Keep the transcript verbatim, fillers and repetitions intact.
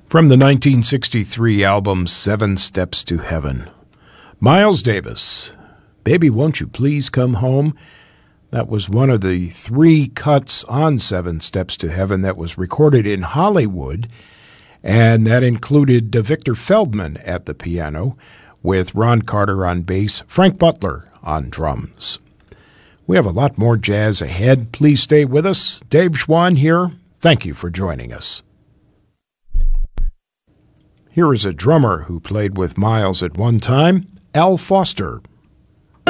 From the nineteen sixty-three album Seven Steps to Heaven, Miles Davis, Baby Won't You Please Come Home. That was one of the three cuts on Seven Steps to Heaven that was recorded in Hollywood, and that included Victor Feldman at the piano with Ron Carter on bass, Frank Butler on drums. We have a lot more jazz ahead. Please stay with us. Dave Schwann here. Thank you for joining us. Here is a drummer who played with Miles at one time, Al Foster.